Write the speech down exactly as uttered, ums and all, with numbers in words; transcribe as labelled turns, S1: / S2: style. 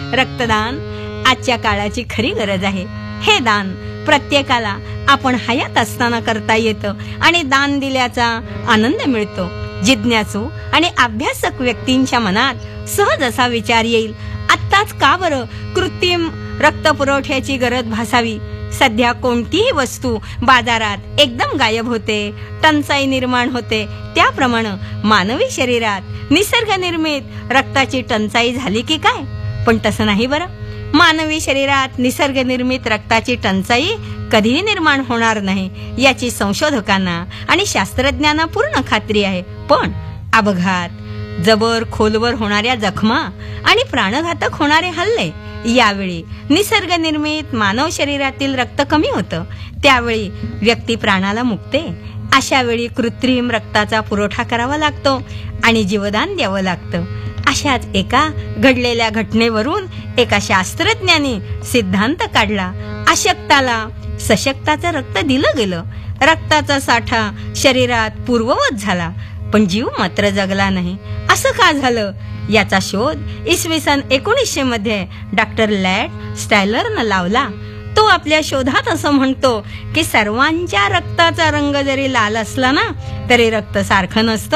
S1: रक्तदान आजच्या काळाची खरी गरज आहे. हे दान प्रत्येकाला आपण हयात असताना करता येतं आणि दान दिल्याचा आनंद मिळतो. जिज्ञासू आणि अभ्यासक व्यक्तींच्या मनात सहज असा विचार येईल, आत्ताच का बरं कृत्रिम रक्तपुरवठ्याची गरज भासावी. सध्या कोणतीही वस्तू बाजारात एकदम गायब होते, टंचाई निर्माण होते, त्याप्रमाणे मानवी शरीरात निसर्ग निर्मित रक्ताची टंचाई झाली की काय? पण तसं नाही बरं. मानवी शरीरात निसर्ग निर्मित रक्ताची टंचाई कधीही निर्माण होणार नाही याची संशोधकांना आणि शास्त्रज्ञांना पूर्ण खात्री आहे. पण अपघात, जबर खोलवर होणाऱ्या जखमा आणि प्राणघातक होणारे हल्ले यावेळी निसर्ग निर्मित मानव शरीरातील रक्त कमी होतं. त्यावेळी व्यक्ती प्राणाला मुकते. अशा वेळी कृत्रिम रक्ताचा पुरवठा करावा लागतो आणि जीवदान द्यावं लागतं. अशाच एका घडलेल्या घटनेवरून एका शास्त्रज्ञाने सिद्धांत काढला. अशक्ताला सशक्ताचं रक्त दिलं गेलं. रक्ताचा साठा शरीरात पूर्ववत झाला, पण जीव मात्र जगला नाही. असं का झालं याचा शोध इसवी सन एकोणीसशे मध्ये डॉक्टर लॅड स्टायलरनं लावला. तो आपल्या शोधात असं म्हणतो की सर्वांच्या रक्ताचा रंग जरी लाल असला ना तरी रक्त सारखं नसतं.